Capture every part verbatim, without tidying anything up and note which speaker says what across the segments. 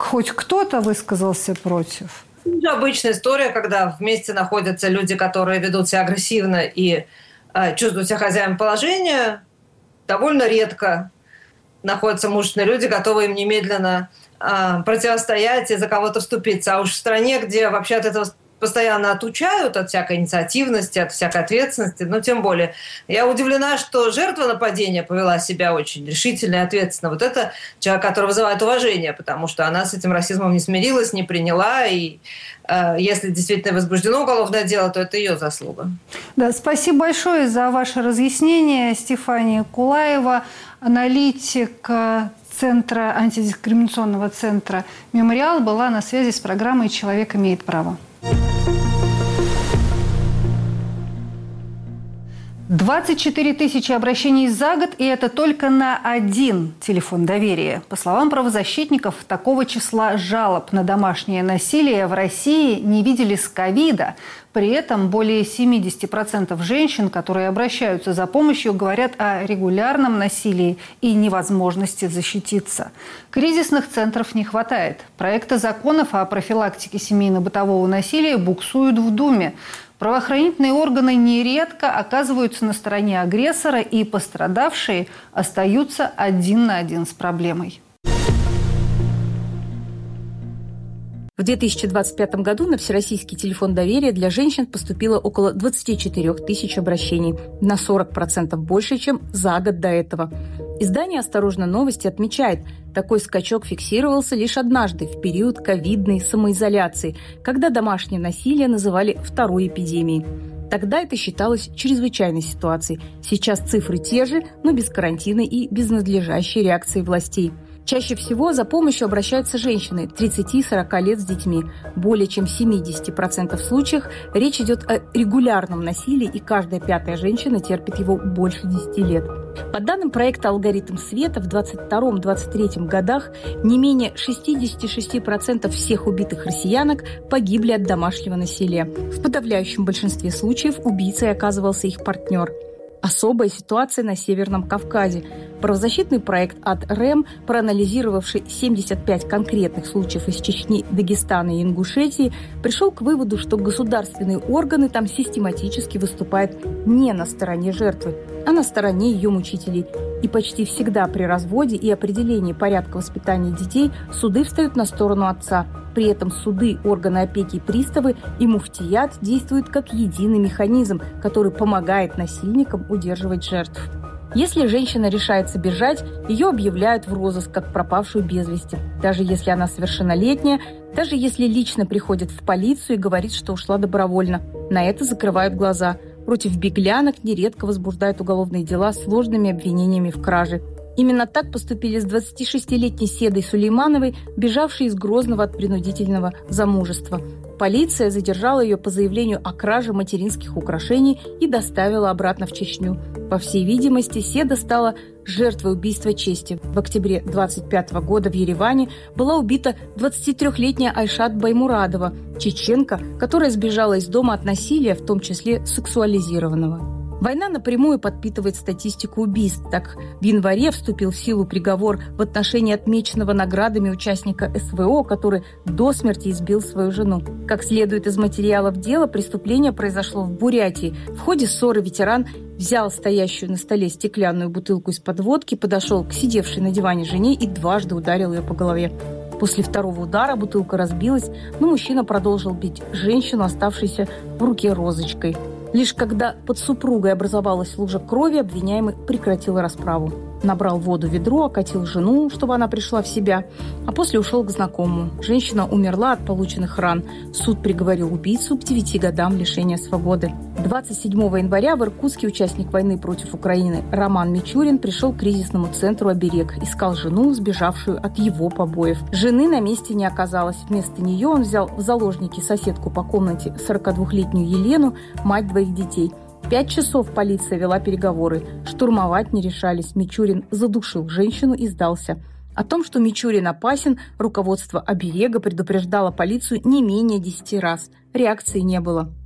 Speaker 1: хоть кто-то высказался против?
Speaker 2: Это обычная история, когда вместе находятся люди, которые ведут себя агрессивно и э, чувствуют себя хозяином положения. Довольно редко находятся мужественные люди, готовые им немедленно э, противостоять и за кого-то вступиться. А уж в стране, где вообще от этого постоянно отучают, от всякой инициативности, от всякой ответственности, но тем более. Я удивлена, что жертва нападения повела себя очень решительно и ответственно. Вот это человек, который вызывает уважение, потому что она с этим расизмом не смирилась, не приняла, и э, если действительно возбуждено уголовное дело, то это ее заслуга.
Speaker 1: Да, спасибо большое за ваше разъяснение. Стефания Кулаева, аналитик Центра, антидискриминационного центра «Мемориал», была на связи с программой «Человек имеет право». двадцать четыре тысячи обращений за год, и это только на один телефон доверия. По словам правозащитников, такого числа жалоб на домашнее насилие в России не видели с ковида. При этом более семьдесят процентов женщин, которые обращаются за помощью, говорят о регулярном насилии и невозможности защититься. Кризисных центров не хватает. Проекты законов о профилактике семейно-бытового насилия буксуют в Думе. Правоохранительные органы нередко оказываются на стороне агрессора, и пострадавшие остаются один на один с проблемой.
Speaker 3: В две тысячи двадцать пятом году на Всероссийский телефон доверия для женщин поступило около двадцать четыре тысячи обращений, на сорок процентов больше, чем за год до этого. Издание «Осторожно, новости» отмечает, такой скачок фиксировался лишь однажды, в период ковидной самоизоляции, когда домашнее насилие называли второй эпидемией. Тогда это считалось чрезвычайной ситуацией. Сейчас цифры те же, но без карантина и без надлежащей реакции властей. Чаще всего за помощью обращаются женщины тридцати-сорока лет с детьми. Более чем в семидесяти процентах случаев речь идет о регулярном насилии, и каждая пятая женщина терпит его больше десяти лет. По данным проекта «Алгоритм света», в двадцать втором — двадцать третьем годах не менее шестьдесят шесть процентов всех убитых россиянок погибли от домашнего насилия. В подавляющем большинстве случаев убийцей оказывался их партнер. Особая ситуация на Северном Кавказе. Правозащитный проект от РЭМ, проанализировавший семьдесят пять конкретных случаев из Чечни, Дагестана и Ингушетии, пришел к выводу, что государственные органы там систематически выступают не на стороне жертвы, а на стороне ее мучителей. И почти всегда при разводе и определении порядка воспитания детей суды встают на сторону отца. При этом суды, органы опеки и приставы и муфтият действуют как единый механизм, который помогает насильникам удерживать жертв. Если женщина решается бежать, ее объявляют в розыск как пропавшую без вести. Даже если она совершеннолетняя, даже если лично приходит в полицию и говорит, что ушла добровольно. На это закрывают глаза. Против беглянок нередко возбуждают уголовные дела с сложными обвинениями в краже. Именно так поступили с двадцатишестилетней Седой Сулеймановой, бежавшей из Грозного от принудительного замужества. Полиция задержала ее по заявлению о краже материнских украшений и доставила обратно в Чечню. По всей видимости, Седа стала жертвой убийства чести. В октябре двадцать пятого года в Ереване была убита двадцатитрёхлетняя Айшат Баймурадова, чеченка, которая сбежала из дома от насилия, в том числе сексуализированного. Война напрямую подпитывает статистику убийств. Так, в январе вступил в силу приговор в отношении отмеченного наградами участника СВО, который до смерти избил свою жену. Как следует из материалов дела, преступление произошло в Бурятии. В ходе ссоры ветеран взял стоящую на столе стеклянную бутылку из-под водки, подошел к сидевшей на диване жене и дважды ударил ее по голове. После второго удара бутылка разбилась, но мужчина продолжил бить женщину, оставшейся в руке розочкой. Лишь когда под супругой образовалась лужа крови, обвиняемый прекратил расправу. Набрал воду в ведро, окатил жену, чтобы она пришла в себя, а после ушел к знакомому. Женщина умерла от полученных ран. Суд приговорил убийцу к девяти годам лишения свободы. двадцать седьмого января в Иркутске участник войны против Украины Роман Мичурин пришел к кризисному центру «Оберег». Искал жену, сбежавшую от его побоев. Жены на месте не оказалось. Вместо нее он взял в заложники соседку по комнате сорокадвухлетнюю Елену, мать двоих детей. Пять часов полиция вела переговоры. Штурмовать не решались. Мичурин задушил женщину и сдался. О том, что Мичурин опасен, руководство «Оберега» предупреждало полицию не менее десяти раз. Реакции не было.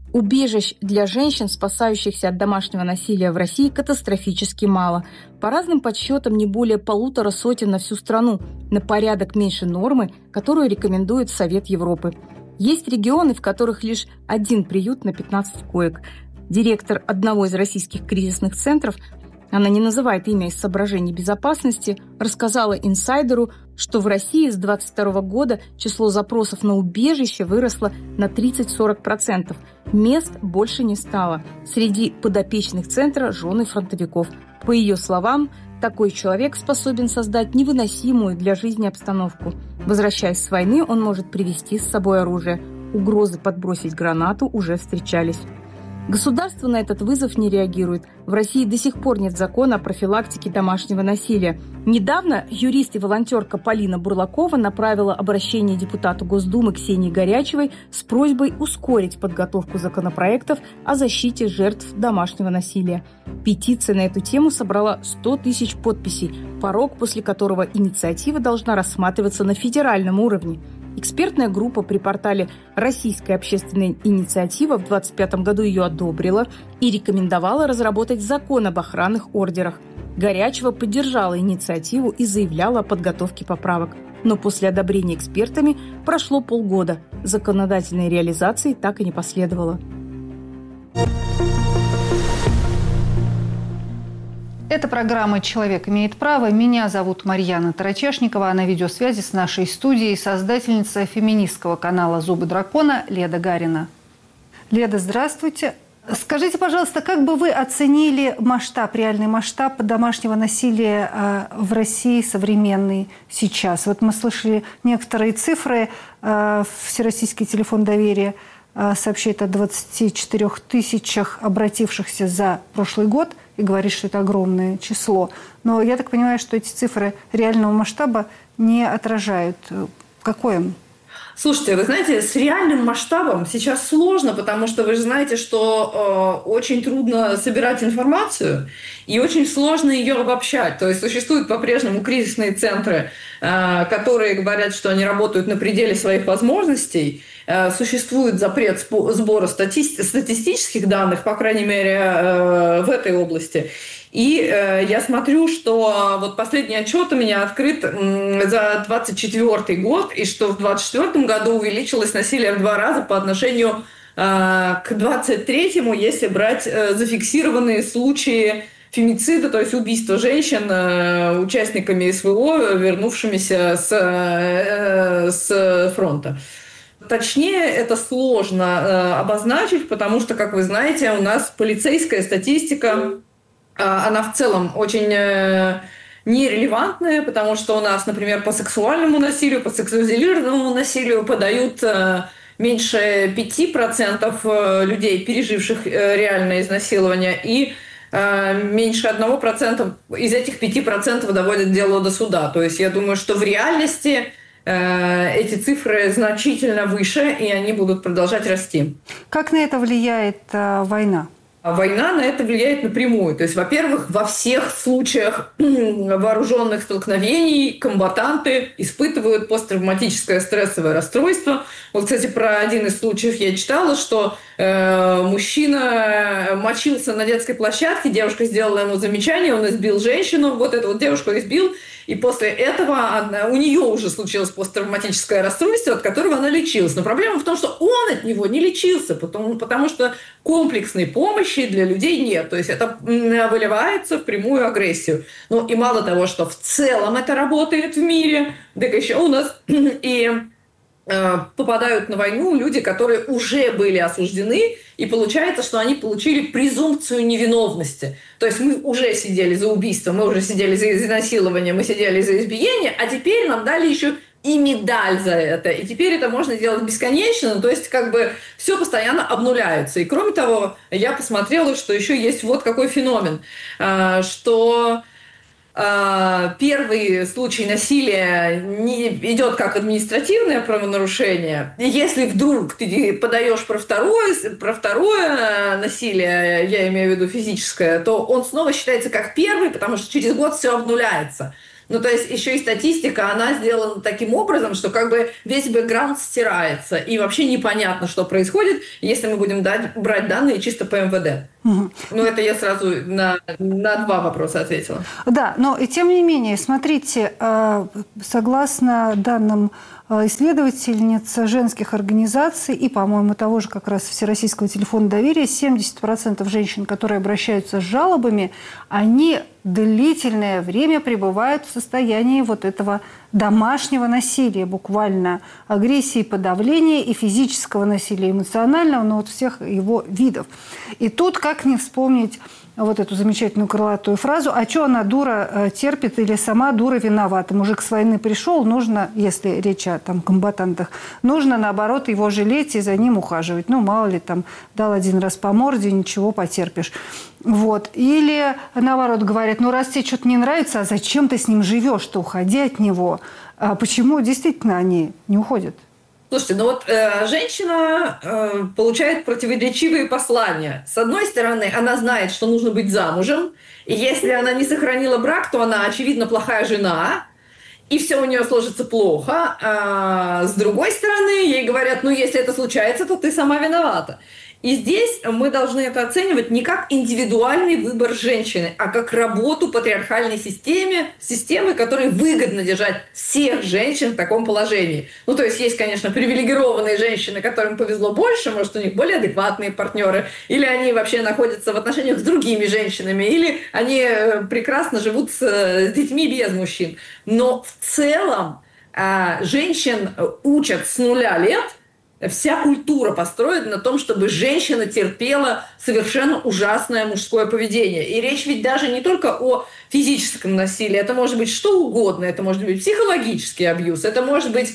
Speaker 3: Убежищ для женщин, спасающихся от домашнего насилия в России, катастрофически мало. По разным подсчетам, не более полутора сотен на всю страну, на порядок меньше нормы, которую рекомендует Совет Европы. Есть регионы, в которых лишь один приют на пятнадцать коек. Директор одного из российских кризисных центров, она не называет имя из соображений безопасности, рассказала «Инсайдеру», что в России с две тысячи двадцать второго года число запросов на убежище выросло на тридцать-сорок процентов. Мест больше не стало. Среди подопечных центра – жены фронтовиков. По ее словам, такой человек способен создать невыносимую для жизни обстановку. Возвращаясь с войны, он может привезти с собой оружие. Угрозы подбросить гранату уже встречались. Государство на этот вызов не реагирует. В России до сих пор нет закона о профилактике домашнего насилия. Недавно юрист и волонтерка Полина Бурлакова направила обращение депутату Госдумы Ксении Горячевой с просьбой ускорить подготовку законопроектов о защите жертв домашнего насилия. Петиция на эту тему собрала сто тысяч подписей, порог, после которого инициатива должна рассматриваться на федеральном уровне. Экспертная группа при портале «Российская общественная инициатива» в две тысячи двадцать пятом году ее одобрила и рекомендовала разработать закон об охранных ордерах. Горячева поддержала инициативу и заявляла о подготовке поправок. Но после одобрения экспертами прошло полгода. Законодательной реализации так и не последовало.
Speaker 1: Это программа «Человек имеет право». Меня зовут Марьяна Тарачешникова, а на видеосвязи с нашей студией создательница феминистского канала «Зубы дракона» Леда Гарина. Леда, здравствуйте. Скажите, пожалуйста, как бы вы оценили масштаб, реальный масштаб домашнего насилия в России современный сейчас? Вот мы слышали некоторые цифры. Всероссийский телефон доверия сообщает о двадцати четырёх тысячах обратившихся за прошлый год и говорит, что это огромное число. Но я так понимаю, что эти цифры реального масштаба не отражают. Какой он?
Speaker 4: Слушайте, вы знаете, с реальным масштабом сейчас сложно, потому что вы же знаете, что э, очень трудно собирать информацию и очень сложно ее обобщать. То есть существуют по-прежнему кризисные центры, э, которые говорят, что они работают на пределе своих возможностей. Э, существует запрет сбора стати- статистических данных, по крайней мере, э, в этой области. И э, я смотрю, что вот последний отчет у меня открыт э, за двадцать четвёртый год, и что в двадцать четвёртом году увеличилось насилие в два раза по отношению э, к двадцать третьему, если брать э, зафиксированные случаи фемицида, то есть убийства женщин э, участниками СВО, вернувшимися с, э, с фронта. Точнее, это сложно э, обозначить, потому что, как вы знаете, у нас полицейская статистика, она в целом очень нерелевантная, потому что у нас, например, по сексуальному насилию, по сексуализированному насилию подают меньше пяти процентов людей, переживших реальное изнасилование, и меньше одного процента из этих пяти процентов доводят дело до суда. То есть я думаю, что в реальности эти цифры значительно выше, и они будут продолжать расти.
Speaker 1: Как на это влияет война?
Speaker 4: Война на это влияет напрямую. То есть, во-первых, во всех случаях вооруженных столкновений комбатанты испытывают посттравматическое стрессовое расстройство. Вот, кстати, про один из случаев я читала, что э, мужчина мочился на детской площадке, девушка сделала ему замечание, он избил женщину, вот эту вот девушку избил, и после этого она, у нее уже случилось посттравматическое расстройство, от которого она лечилась. Но проблема в том, что он от него не лечился, потому, потому что комплексной помощи для людей нет. То есть это выливается в прямую агрессию. Ну и мало того, что в целом это работает в мире, так еще у нас и э, попадают на войну люди, которые уже были осуждены, и получается, что они получили презумпцию невиновности. То есть мы уже сидели за убийство, мы уже сидели за изнасилование, мы сидели за избиение, а теперь нам дали еще и медаль за это. И теперь это можно делать бесконечно, то есть как бы все постоянно обнуляется. И кроме того, я посмотрела, что еще есть вот какой феномен, что первый случай насилия не идет как административное правонарушение. Если вдруг ты подаешь про второе, про второе насилие, я имею в виду физическое, то он снова считается как первый, потому что через год все обнуляется. Ну, то есть еще и статистика, она сделана таким образом, что как бы весь бэкграунд стирается, и вообще непонятно, что происходит, если мы будем дать, брать данные чисто по эм вэ дэ. Угу. Ну, это я сразу на, на два вопроса ответила.
Speaker 1: Да, но и тем не менее, смотрите, согласно данным исследовательниц женских организаций и, по-моему, того же как раз Всероссийского телефона доверия, семьдесят процентов женщин, которые обращаются с жалобами, они длительное время пребывают в состоянии вот этого домашнего насилия, буквально агрессии, подавления и физического насилия, эмоционального, но вот всех его видов. И тут как не вспомнить вот эту замечательную крылатую фразу: «А что она, дура, терпит или сама дура виновата? Мужик с войны пришел, нужно, если речь о там, комбатантах, нужно, наоборот, его жалеть и за ним ухаживать. Ну, мало ли, там, дал один раз по морде, ничего, потерпишь». Вот. Или, наоборот, говорят: ну, раз тебе что-то не нравится, а зачем ты с ним живешь-то, уходи от него. А почему действительно они не уходят?
Speaker 4: Слушайте, ну вот э, женщина э, получает противоречивые послания. С одной стороны, она знает, что нужно быть замужем, и если она не сохранила брак, то она, очевидно, плохая жена, и все у нее сложится плохо. А с другой стороны, ей говорят: ну, если это случается, то ты сама виновата. И здесь мы должны это оценивать не как индивидуальный выбор женщины, а как работу патриархальной системе, системы, которой выгодно держать всех женщин в таком положении. Ну, то есть есть, конечно, привилегированные женщины, которым повезло больше, может, у них более адекватные партнеры, или они вообще находятся в отношениях с другими женщинами, или они прекрасно живут с детьми без мужчин. Но в целом женщин учат с нуля лет. Вся культура построена на том, чтобы женщина терпела совершенно ужасное мужское поведение. И речь ведь даже не только о физическом насилии. Это может быть что угодно. Это может быть психологический абьюз. Это может быть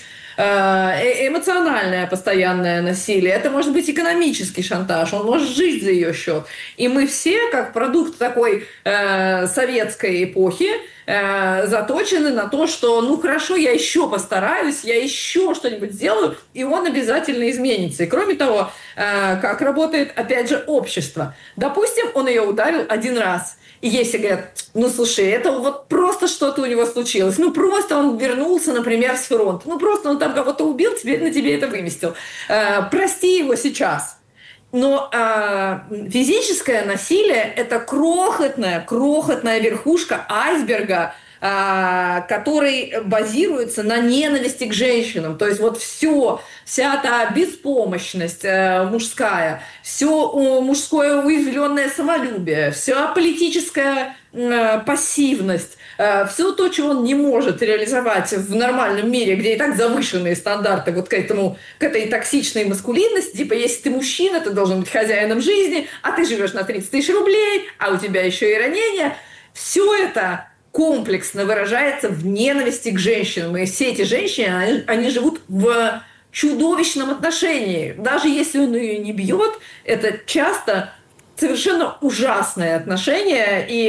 Speaker 4: эмоциональное постоянное насилие. Это может быть экономический шантаж. Он может жить за ее счет. И мы все, как продукт такой э, советской эпохи, э, заточены на то, что ну хорошо, я еще постараюсь, я еще что-нибудь сделаю, и он обязательно изменится. И кроме того, э, как работает, опять же, общество. Допустим, он ее ударил один раз. И если говорят: ну, слушай, это вот просто что-то у него случилось. Ну, просто он вернулся, например, с фронта. Ну, просто он там кого-то убил, теперь на тебе это выместил. Э, прости его сейчас. Но э, физическое насилие – это крохотная, крохотная верхушка айсберга, э, который базируется на ненависти к женщинам. То есть вот все, вся та беспомощность э, мужская, все э, мужское уязвленное самолюбие, вся политическая э, пассивность, э, все то, чего он не может реализовать в нормальном мире, где и так завышенные стандарты вот к этому, к этой токсичной маскулинности, типа если ты мужчина, ты должен быть хозяином жизни, а ты живешь на тридцать тысяч рублей, а у тебя еще и ранения, все это комплексно выражается в ненависти к женщинам. И все эти женщины, они, они живут в чудовищном отношении. Даже если он ее не бьет, это часто совершенно ужасное отношение, и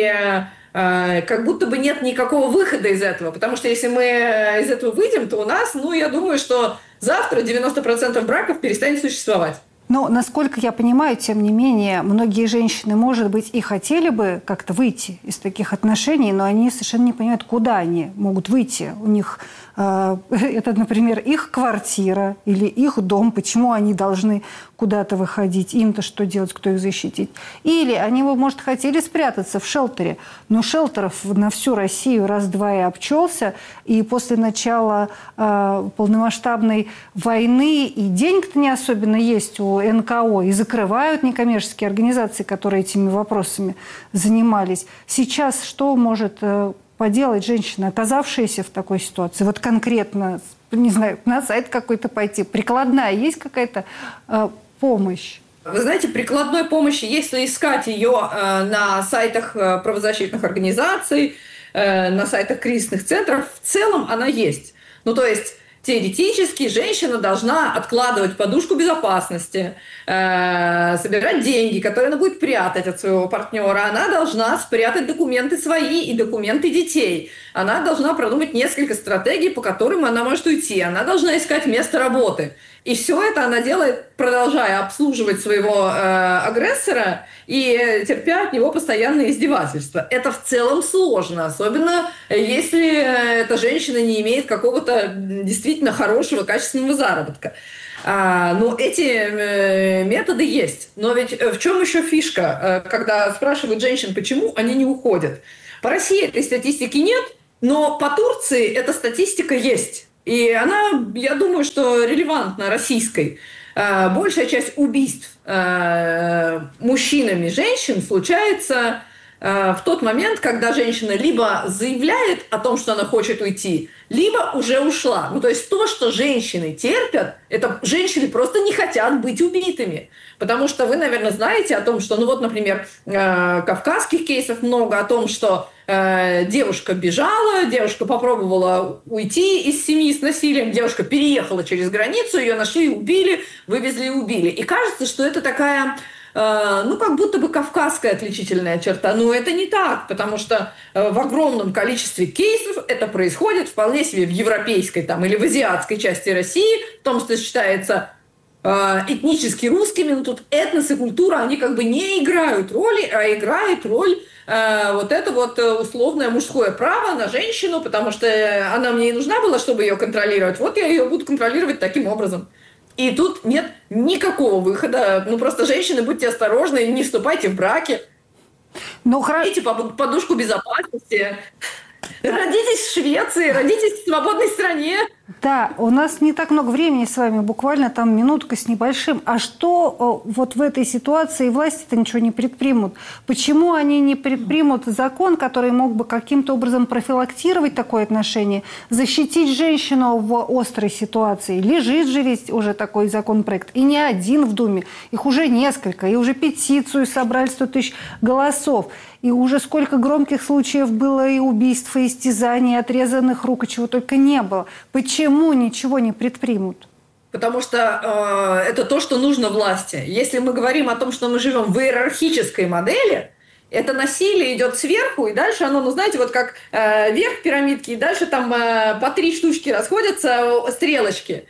Speaker 4: э, как будто бы нет никакого выхода из этого. Потому что если мы из этого выйдем, то у нас, ну, я думаю, что завтра девяносто процентов браков перестанет существовать.
Speaker 1: Но, насколько я понимаю, тем не менее, многие женщины, может быть, и хотели бы как-то выйти из таких отношений, но они совершенно не понимают, куда они могут выйти. У них э, это, например, их квартира или их дом, почему они должны куда-то выходить, им-то что делать, кто их защитит. Или они бы, может, хотели спрятаться в шелтере, но шелтеров на всю Россию раз-два и обчелся, и после начала э, полномасштабной войны и денег-то не особенно есть у эн ка о, и закрывают некоммерческие организации, которые этими вопросами занимались. Сейчас что может э, поделать женщина, оказавшаяся в такой ситуации? Вот конкретно, не знаю, на сайт какой-то пойти, прикладная есть какая-то э, помощь?
Speaker 4: Вы знаете, прикладной помощи, если искать ее э, на сайтах э, правозащитных организаций, э, на сайтах кризисных центров, в целом она есть. Ну, то есть теоретически женщина должна откладывать подушку безопасности, э, собирать деньги, которые она будет прятать от своего партнера. Она должна спрятать документы свои и документы детей. Она должна продумать несколько стратегий, по которым она может уйти. Она должна искать место работы. И все это она делает, продолжая обслуживать своего э, агрессора и терпя от него постоянные издевательства. Это в целом сложно, особенно если эта женщина не имеет какого-то действительно хорошего, качественного заработка. А, ну, эти э, методы есть. Но ведь в чем еще фишка, э, когда спрашивают женщин, почему они не уходят? По России этой статистики нет, но по Турции эта статистика есть. И она, я думаю, что релевантна российской. Большая часть убийств мужчинами женщин случается в тот момент, когда женщина либо заявляет о том, что она хочет уйти, либо уже ушла. Ну, то есть то, что женщины терпят, это женщины просто не хотят быть убитыми. Потому что вы, наверное, знаете о том, что, ну вот, например, кавказских кейсов много, о том, что девушка бежала, девушка попробовала уйти из семьи с насилием, девушка переехала через границу, ее нашли, убили, вывезли и убили. И кажется, что это такая... ну, как будто бы кавказская отличительная черта. Но это не так, потому что в огромном количестве кейсов это происходит вполне себе в европейской там, или в азиатской части России, в том, что считается этнически русскими, но тут этнос и культура, они как бы не играют роли, а играет роль вот это вот условное мужское право на женщину, потому что она мне и нужна была, чтобы ее контролировать. Вот я ее буду контролировать таким образом. И тут нет никакого выхода. Ну, просто, женщины, будьте осторожны, не вступайте в браки. Ну, Берите подушку безопасности. Родитесь в Швеции, родитесь в свободной стране.
Speaker 1: Да, у нас не так много времени с вами, буквально там минутка с небольшим. А что вот в этой ситуации власти-то ничего не предпримут? Почему они не предпримут закон, который мог бы каким-то образом профилактировать такое отношение, защитить женщину в острой ситуации? Лежит же ведь уже такой законопроект. И не один в Думе, их уже несколько. И уже петицию собрали сто тысяч голосов. И уже сколько громких случаев было и убийств, и истязаний, и отрезанных рук, и чего только не было. Почему ничего не предпримут?
Speaker 4: Потому что э, это то, что нужно власти. Если мы говорим о том, что мы живем в иерархической модели, это насилие идет сверху, и дальше оно, ну знаете, вот как э, верх пирамидки, и дальше там э, по три штучки расходятся стрелочки.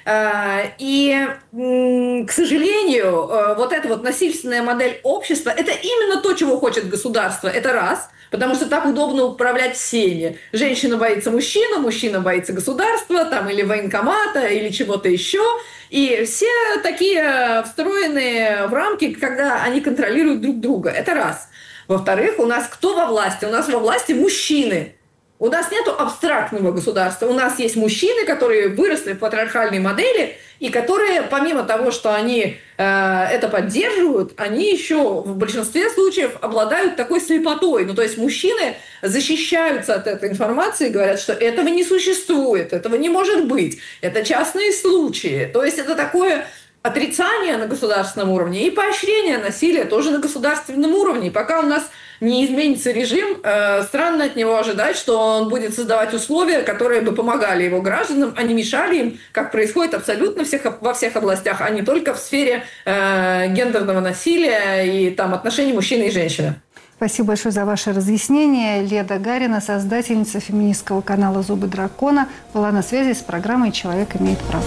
Speaker 4: И, к сожалению, вот эта вот насильственная модель общества – это именно то, чего хочет государство. Это раз, потому что так удобно управлять всеми. Женщина боится мужчину, мужчина боится государства, там, или военкомата, или чего-то еще. И все такие встроенные в рамки, когда они контролируют друг друга. Это раз. Во-вторых, у нас кто во власти? У нас во власти мужчины. У нас нет абстрактного государства. У нас есть мужчины, которые выросли в патриархальной модели, и которые, помимо того, что они э, это поддерживают, они еще в большинстве случаев обладают такой слепотой. Ну, то есть мужчины защищаются от этой информации и говорят, что этого не существует, этого не может быть, это частные случаи. То есть это такое отрицание на государственном уровне и поощрение насилия тоже на государственном уровне. И пока у нас не изменится режим, э, странно от него ожидать, что он будет создавать условия, которые бы помогали его гражданам, а не мешали им, как происходит абсолютно всех, во всех областях, а не только в сфере э, гендерного насилия и там, отношений мужчины и женщины.
Speaker 1: Спасибо большое за ваше разъяснение. Леда Гарина, создательница феминистского канала «Зубы дракона», была на связи с программой «Человек имеет право».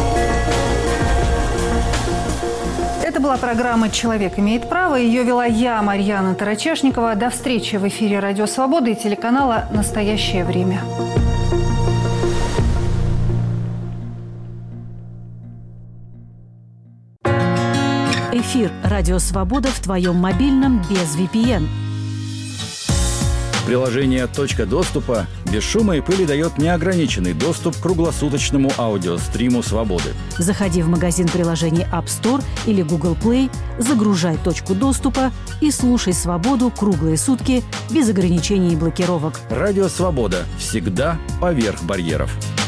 Speaker 1: Это была программа «Человек имеет право». Ее вела я, Марьяна Тарачешникова. До встречи в эфире «Радио Свобода» и телеканала «Настоящее время».
Speaker 3: Эфир «Радио Свобода» в твоем мобильном без ви пи эн.
Speaker 5: Приложение «Точка доступа» без шума и пыли дает неограниченный доступ к круглосуточному аудиостриму «Свободы».
Speaker 3: Заходи в магазин приложений App Store или Google Play, загружай «Точку доступа» и слушай «Свободу» круглые сутки без ограничений и блокировок.
Speaker 5: Радио «Свобода» всегда поверх барьеров.